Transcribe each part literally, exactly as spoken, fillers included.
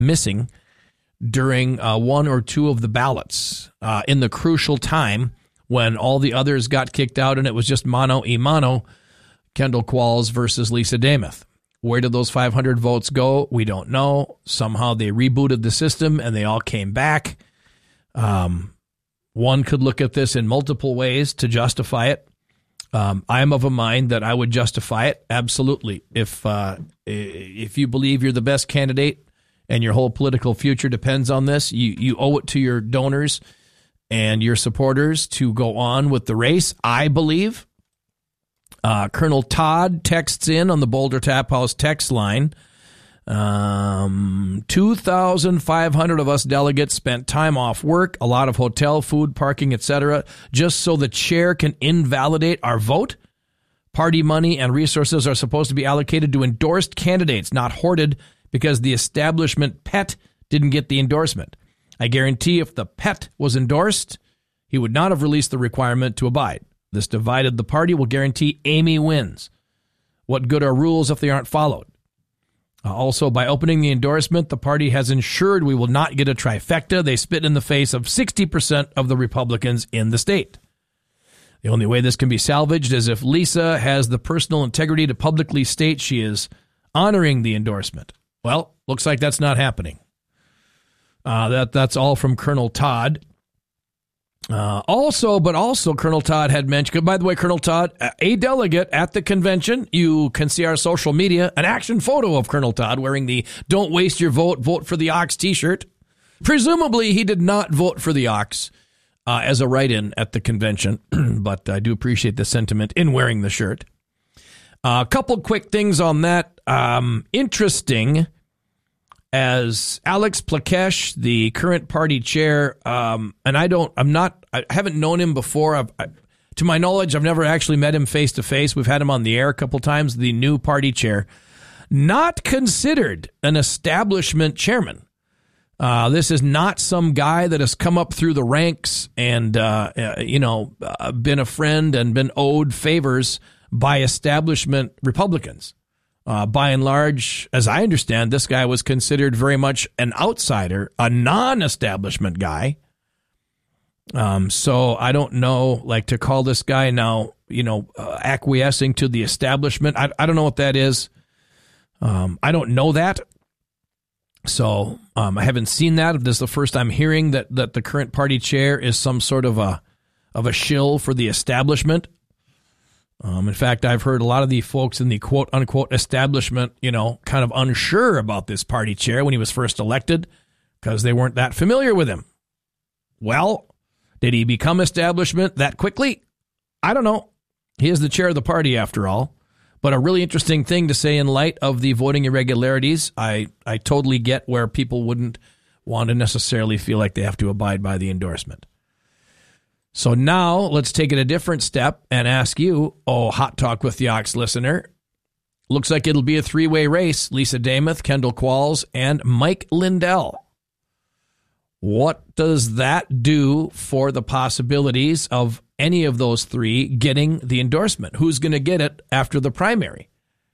missing during uh, one or two of the ballots uh, in the crucial time when all the others got kicked out and it was just mano a mano, Kendall Qualls versus Lisa Damuth. Where did those five hundred votes go? We don't know. Somehow they rebooted the system and they all came back. Um, one could look at this in multiple ways to justify it. Um, I am of a mind that I would justify it. Absolutely. If, uh, if you believe you're the best candidate and your whole political future depends on this, you, you owe it to your donors and your supporters to go on with the race, I believe. Uh, Colonel Todd texts in on the Boulder Tap House text line. Um, two thousand five hundred of us delegates spent time off work, a lot of hotel, food, parking, et cetera, just so the chair can invalidate our vote. Party money and resources are supposed to be allocated to endorsed candidates, not hoarded because the establishment pet didn't get the endorsement. I guarantee if the pet was endorsed, he would not have released the requirement to abide. This divided the party will guarantee Amy wins. What good are rules if they aren't followed? Uh, also, by opening the endorsement, the party has ensured we will not get a trifecta. They spit in the face of sixty percent of the Republicans in the state. The only way this can be salvaged is if Lisa has the personal integrity to publicly state she is honoring the endorsement. Well, looks like that's not happening. Uh, that that's all from Colonel Todd. Uh, also, but also Colonel Todd had mentioned, by the way, Colonel Todd, a delegate at the convention. You can see our social media, an action photo of Colonel Todd wearing the "Don't Waste Your Vote, Vote for the Ox" t-shirt. Presumably, he did not vote for the Ox uh, as a write-in at the convention, but I do appreciate the sentiment in wearing the shirt. A uh, couple quick things on that. Um, interesting. As Alex Plakesh, the current party chair, um, and I don't, I'm not, I haven't known him before. I've, I, to my knowledge, I've never actually met him face to face. We've had him on the air a couple times. The new party chair, not considered an establishment chairman. Uh, this is not some guy that has come up through the ranks and, uh, uh, you know, uh, been a friend and been owed favors by establishment Republicans. Uh, by and large, as I understand, this guy was considered very much an outsider, a non-establishment guy. Um, so I don't know, like, to call this guy now, you know, uh, acquiescing to the establishment. I, I don't know what that is. Um, I don't know that. So um, I haven't seen that. This is the first I'm hearing that that the current party chair is some sort of a of a shill for the establishment. Um, in fact, I've heard a lot of the folks in the quote unquote establishment, you know, kind of unsure about this party chair when he was first elected because they weren't that familiar with him. Well, did he become establishment that quickly? I don't know. He is the chair of the party after all. But a really interesting thing to say in light of the voting irregularities. I, I totally get where people wouldn't want to necessarily feel like they have to abide by the endorsement. So now let's take it a different step and ask you, oh, Hot Talk with the Ox listener. Looks like it'll be a three-way race. Lisa Damuth, Kendall Qualls, and Mike Lindell. What does that do for the possibilities of any of those three getting the endorsement? Who's going to get it after the primary?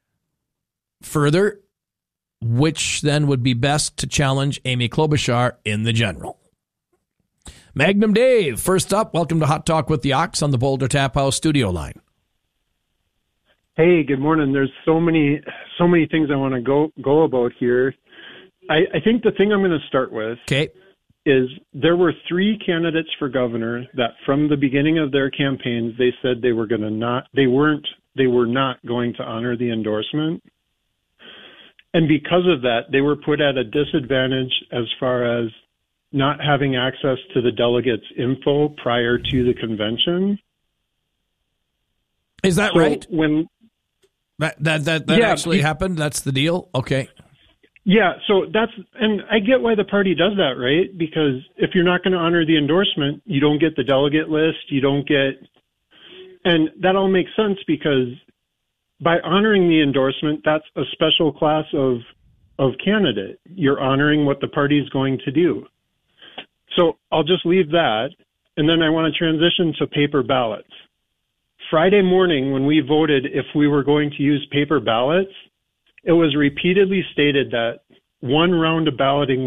Further, which then would be best to challenge Amy Klobuchar in the general? Magnum Dave, first up, welcome to Hot Talk with the Ox on the Boulder Tap House studio line. Hey, good morning. There's so many so many things I want to go go about here. I, I think the thing I'm going to start with okay. is there were three candidates for governor that from the beginning of their campaigns they said they were going to not they weren't they were not going to honor the endorsement. And because of that, they were put at a disadvantage as far as not having access to the delegates' info prior to the convention. Is that so right? When that that that, that yeah, actually be, happened? That's the deal? Okay. Yeah, so that's, and I get why the party does that, right? Because if you're not going to honor the endorsement, you don't get the delegate list, you don't get, and that all makes sense because by honoring the endorsement, that's a special class of of candidate. You're honoring what the party is going to do. So I'll just leave that, and then I want to transition to paper ballots. Friday morning, when we voted if we were going to use paper ballots, it was repeatedly stated that one round of balloting